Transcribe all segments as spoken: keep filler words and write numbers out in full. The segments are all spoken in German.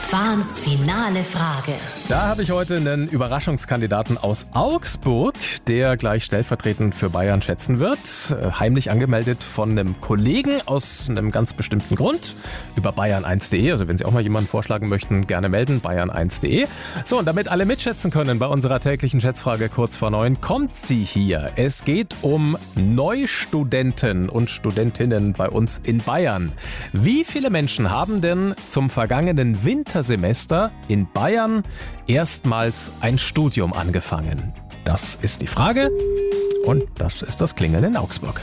Fahns finale Frage. Da habe ich heute einen Überraschungskandidaten aus Augsburg, der gleich stellvertretend für Bayern schätzen wird. Heimlich angemeldet von einem Kollegen aus einem ganz bestimmten Grund über bayern eins punkt de. Also wenn Sie auch mal jemanden vorschlagen möchten, gerne melden, bayern eins punkt de. So, und damit alle mitschätzen können bei unserer täglichen Schätzfrage kurz vor neun, kommt sie hier. Es geht um Neustudenten und Studentinnen bei uns in Bayern. Wie viele Menschen haben denn zum vergangenen Wintersemester in Bayern erstmals ein Studium angefangen? Das ist die Frage und das ist das Klingeln in Augsburg.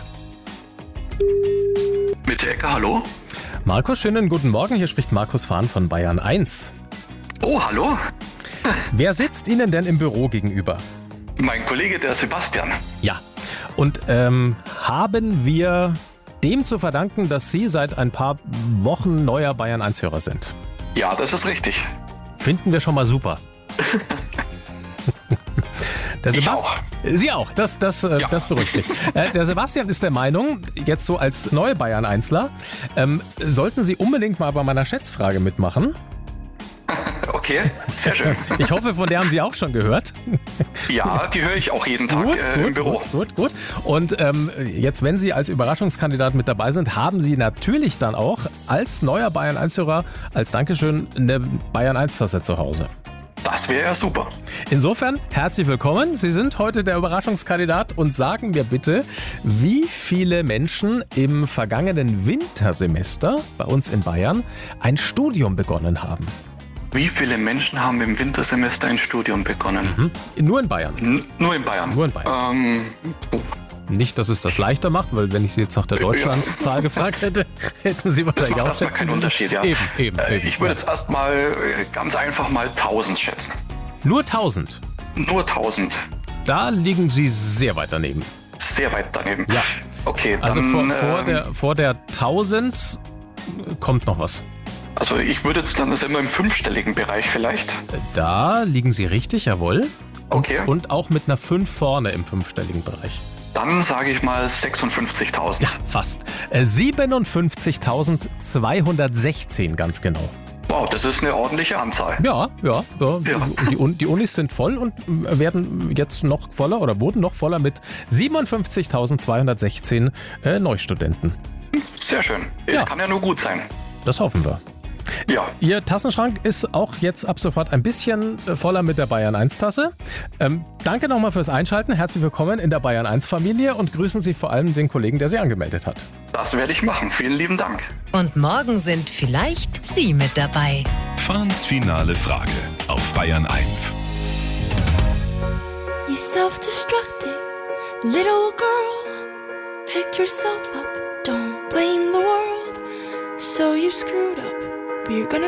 Mit der Ecke, hallo? Markus, schönen guten Morgen. Hier spricht Markus Fahn von Bayern eins. Oh, hallo? Wer sitzt Ihnen denn im Büro gegenüber? Mein Kollege, der Sebastian. Ja. Und ähm, haben wir dem zu verdanken, dass Sie seit ein paar Wochen neuer Bayern eins Hörer sind? Ja, das ist richtig. Finden wir schon mal super. Der Ich Sebast- auch. Sie auch, das, das, äh, Ja. das beruhigt mich. Äh, der Sebastian ist der Meinung, jetzt so als neue Bayern Einsler, ähm, sollten Sie unbedingt mal bei meiner Schätzfrage mitmachen. Okay, sehr schön. Ich hoffe, von der haben Sie auch schon gehört. Ja, die höre ich auch jeden Tag Gut, äh, gut, im Büro. gut, gut, gut. Und ähm, jetzt, wenn Sie als Überraschungskandidat mit dabei sind, haben Sie natürlich dann auch als neuer Bayern eins Hörer als Dankeschön eine Bayern eins Tasse zu Hause. Das wäre ja super. Insofern, herzlich willkommen. Sie sind heute der Überraschungskandidat und sagen mir bitte, wie viele Menschen im vergangenen Wintersemester bei uns in Bayern ein Studium begonnen haben. Wie viele Menschen haben im Wintersemester ein Studium begonnen? Mhm. Nur in Bayern. N- nur in Bayern. Nur in Bayern. Ähm, oh, Nicht, dass es das leichter macht, weil wenn ich Sie jetzt nach der Deutschlandzahl gefragt hätte, hätten Sie das wahrscheinlich macht auch erstmal keinen Unterschied, ja. Eben, eben, Äh, eben. ich würde jetzt erstmal äh, ganz einfach mal tausend schätzen. Nur tausend. Nur tausend. Da liegen Sie sehr weit daneben. Sehr weit daneben. Ja. Okay, Also dann, vor, vor, ähm, der, vor der tausend kommt noch was. also ich würde jetzt dann das immer im fünfstelligen Bereich vielleicht. Da liegen Sie richtig, jawohl. Okay. Und auch mit einer fünf vorne im fünfstelligen Bereich. Dann sage ich mal sechsundfünfzigtausend. Ja, fast. Äh, siebenundfünfzigtausendzweihundertsechzehn ganz genau. Wow, das ist eine ordentliche Anzahl. Ja, ja. ja. Ja. Die, Un- die Unis sind voll und äh, werden jetzt noch voller oder wurden noch voller mit siebenundfünfzigtausendzweihundertsechzehn äh, Neustudenten. Sehr schön. Es Ja. kann ja nur gut sein. Das hoffen wir. Ja, Ihr Tassenschrank ist auch jetzt ab sofort ein bisschen äh, voller mit der Bayern eins Tasse. Ähm, danke nochmal fürs Einschalten. Herzlich willkommen in der Bayern eins Familie und grüßen Sie vor allem den Kollegen, der Sie angemeldet hat. das werde ich machen. Vielen lieben Dank. Und morgen sind vielleicht Sie mit dabei. Fahns finale Frage auf Bayern eins. You self-destructed little girl. Pick yourself up, don't blame the world. So you screwed up, but you're gonna